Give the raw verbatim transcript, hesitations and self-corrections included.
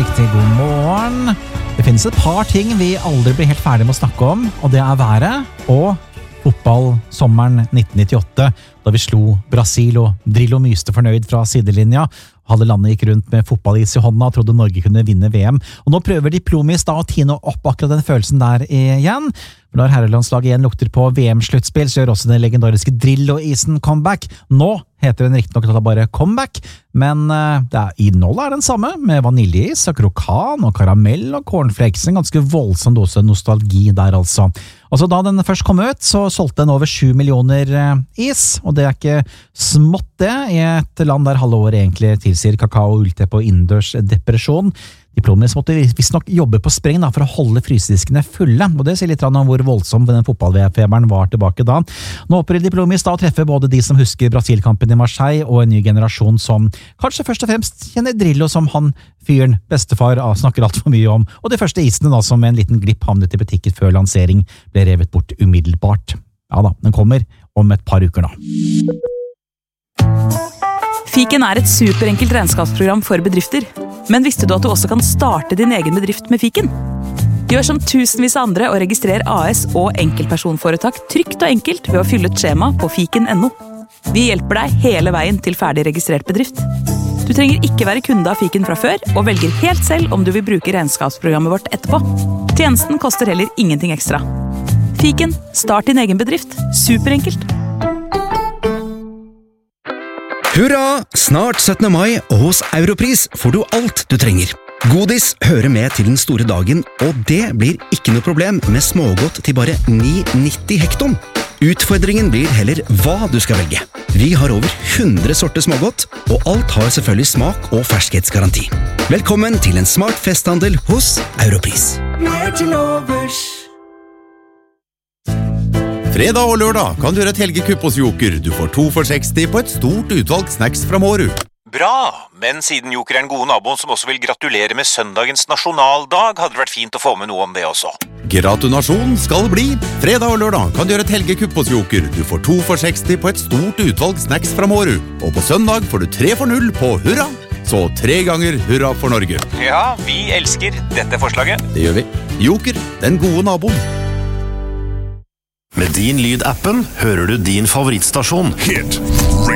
riktig god morgen. Det finnes et par ting vi aldri blir helt ferdig med å snakke om, og det er været og fotball sommeren nitten nittiåtte, da vi slo Brasil og Drillo myste fornøyd fra sidelinja. Halve landet gikk rundt med fotballis i hånda og trodde Norge kunne vinne V M. Og nå prøver Diplomis da å tine opp akkurat den følelsen der igjen. For når herrelandslaget igjen lukter på V M-sluttspill, så gjør også den legendariske Drillo-isen comeback. Nå heter den riktig nok bare comeback, men det er, innholdet er den samme, med vaniljeis og krokan og karamell og cornflakes. En ganske voldsom dose nostalgi der altså. Altså da den først kom ut, så solgte den over sju millioner is, og det er ikke smått det, i et land der halve året egentlig tilsier kakao, ullteppe og innendørs depresjon. Diplomis måtte visst nok jobbe på spreng da, for å holde frysediskene fulle, og det sier litt om hvor voldsom den fotball-feberen var tilbake da. Nå håper Diplomis da å treffe både de som husker Brasil-kampen i Marseille og en ny generasjon som kanskje først og fremst kjenner Drillo som han fyren bestefar snakker alt for mye om, og de første isene da som med en liten glipp havnet i butikken før lansering ble revet bort umiddelbart. Ja da, den kommer om et par uker nå. Fiken er et superenkelt regnskapsprogram for bedrifter. Men visste du at du også kan starte din egen bedrift med Fiken? Gjør som tusenvis av andre og registrer A S og enkeltpersonforetak trygt og enkelt ved å fylle ut skjema på fiken punktum no. Vi hjelper deg hele veien til ferdig registrert bedrift. Du trenger ikke være kunde av Fiken fra før, og velger helt selv om du vil bruke regnskapsprogrammet vårt etterpå. Tjenesten koster heller ingenting ekstra. Fiken, start din egen bedrift. Superenkelt. Hurra! Snart syttende mai, og hos Europris får du alt du trenger. Godis hører med til den store dagen, og det blir ikke noe problem med smågodt til bare ni nitti hekton. Utfordringen blir heller hva du skal velge. Vi har over hundre sorter smågodt, og alt har selvfølgelig smak og ferskhetsgaranti. Velkommen til en smart festhandel hos Europris. Mer til overs. Fredag og lørdag kan du gjøre et helgekupp hos Joker. Du får to for seksti på et stort utvalg snacks fra Måru. Bra, men siden Joker er en god nabo som også vil gratulere med søndagens nasjonaldag, hadde det vært fint å få med noe om det også. Gratulasjon skal bli. Fredag og lørdag kan du gjøre et helgekupp hos Joker. Du får to for seksti på et stort utvalg snacks fra Måru. Og på søndag får du tre for null på hurra. Så tre ganger hurra for Norge. Ja, vi elsker dette forslaget. Det gjør vi. Joker, den gode naboen. Med din Lyd-appen hører du din favorittstasjon. Hit